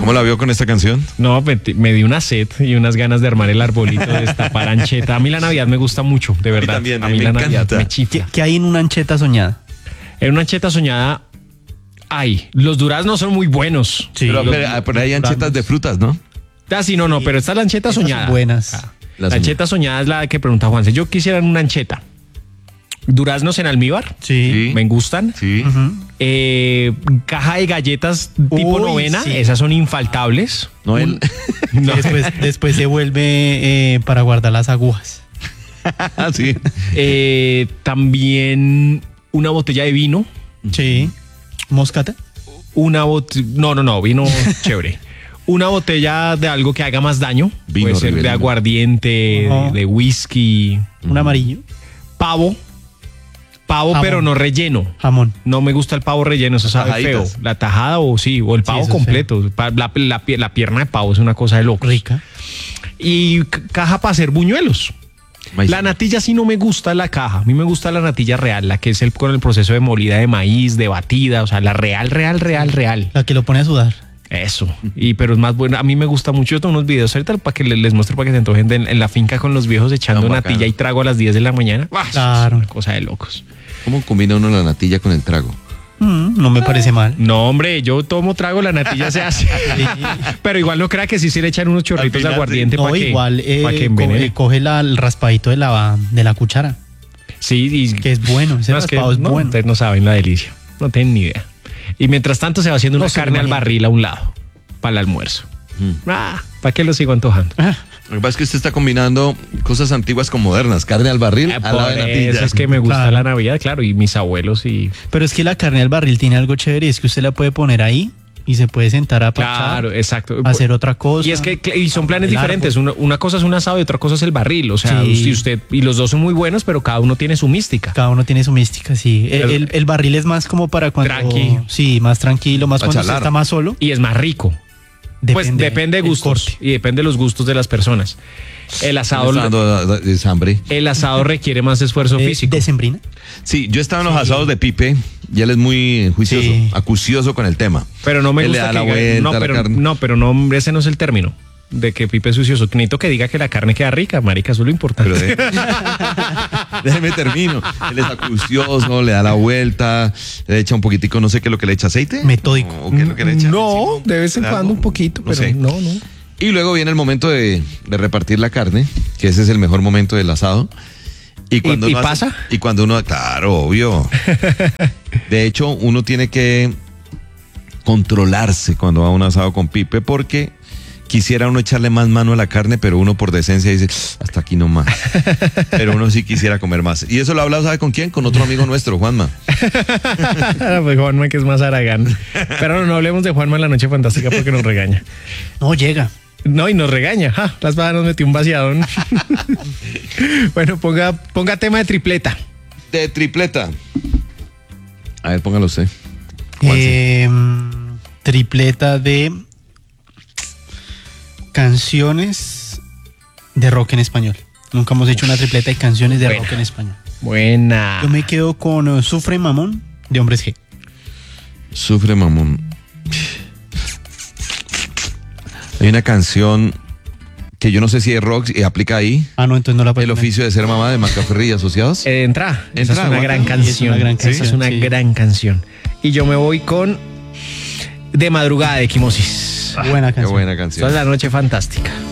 ¿Cómo la vio con esta canción? No, me di una sed y unas ganas de armar el arbolito, de destapar ancheta. A mí la Navidad me gusta mucho, de verdad. también, a mí la Navidad encanta. me chifla. ¿Qué hay en una ancheta soñada? En una ancheta soñada, los duraznos son muy buenos. Sí. Pero hay anchetas de frutas, ¿no? Ah, sí, no, pero esta es la ancheta Esas son soñada. buenas. La ancheta soñada es la que pregunta Juanse. Yo quisiera una ancheta. Duraznos en almíbar. Sí. Me gustan. Sí. Caja de galletas tipo Uy, novena. sí. Esas son infaltables. No, él. No. Después se vuelve para guardar las agujas. Sí. También una botella de vino. Sí. ¿Moscata? No, vino chévere. Una botella de algo que haga más daño. Vino Puede ser de Riverino. aguardiente, Ajá. de whisky. Un amarillo. Pavo, Jamón. pero no relleno. Jamón. No me gusta el pavo relleno, eso sabe feo. Tajaditas. La tajada o el pavo eso es completo. La pierna de pavo es una cosa de loco. Rica. Y caja para hacer buñuelos. Maíz. La natilla sí no me gusta la caja. A mí me gusta la natilla real, la que es con el proceso de molida de maíz, de batida, o sea, la real. La que lo pone a sudar. Eso. Pero es más bueno. A mí me gusta mucho. Yo tengo unos videos ahorita para que les muestro para que se antojen en la finca con los viejos echando Tan natilla bacano. y trago a las 10 de la mañana. ¡Ah! Claro. Es una cosa de locos. ¿Cómo combina uno la natilla con el trago? No me parece mal. No, hombre, yo tomo trago, la natilla se hace. Pero igual no crea que sí se le echan unos chorritos de final, aguardiente No, para que, igual pa' que envenene. coge el raspadito de la cuchara, Sí, y que es bueno. Ese no, es que raspado es no, bueno. ustedes no saben la delicia. No tienen ni idea. Y mientras tanto se va haciendo una No se lo carne al imagino. barril a un lado para el almuerzo. ¿Para qué lo sigo antojando? Lo que pasa es que usted está combinando cosas antiguas con modernas. Carne al barril, al lado de Por natilla. eso es que me gusta Claro. la Navidad, claro, y mis abuelos y... Pero es que la carne al barril tiene algo chévere y es que usted la puede poner ahí y se puede sentar a parchar, Claro, exacto. hacer otra cosa. Y es que y son planes El diferentes. Una cosa es un asado y otra cosa es el barril. O sea, Sí. y los dos son muy buenos, pero cada uno tiene su mística. Cada uno tiene su mística, sí. El barril es más como para cuando... Tranqui. Sí, más tranquilo, más Pa' cuando usted charlar. está más solo. Y es más rico. Pues depende de el gustos corte. y depende de los gustos de las personas. El Me asado, está dando hambre. el asado requiere más esfuerzo físico. ¿Decembrina? Sí, yo estaba en los asados de Pipe y él es muy juicioso, Sí. acucioso con el tema. Pero no me Él le gusta da que la diga- vuelta no, a la pero carne. no, pero no, ese no es el término de que Pipe es sucioso. Necesito que diga que la carne queda rica, marica, eso es lo importante. Pero déjeme termino. Él es acucioso, le da la vuelta, le echa un poquitico, no sé qué es lo que le echa, aceite. Metódico. ¿O qué es lo que le echa? No, Sí, de vez en algo, cuando un poquito, no pero sé. no. Y luego viene el momento de repartir la carne, que ese es el mejor momento del asado. ¿Y uno hace- pasa? Y cuando uno, claro, obvio. De hecho, uno tiene que controlarse cuando va a un asado con Pipe, porque quisiera uno echarle más mano a la carne, pero uno por decencia dice, hasta aquí no más. Pero uno sí quisiera comer más. Y eso lo hablaba, ¿sabe con quién? Con otro amigo nuestro, Juanma. Pues Juanma, que es más aragán. Pero no hablemos de Juanma en la noche fantástica porque nos regaña. No, llega. No, y nos regaña. Ja, la espada nos metió un vaciadón. Bueno, ponga tema de tripleta. De tripleta. A ver, póngalo usted. Tripleta de canciones de rock en español. Nunca hemos hecho una tripleta de canciones de Buena. rock en español. Buena. Yo me quedo con Sufre Mamón de Hombres G. Sufre mamón. Hay una canción que yo no sé si es rock y aplica ahí. Ah, no, entonces no la puedo El poner. oficio de ser mamá de Macaferri y Asociados. Esa es una Aguanta. gran canción. Es una gran Esa es canción, una sí. gran canción. Y yo me voy con De Madrugada de Equimosis. Buena Qué canción. buena canción. Toda la noche fantástica.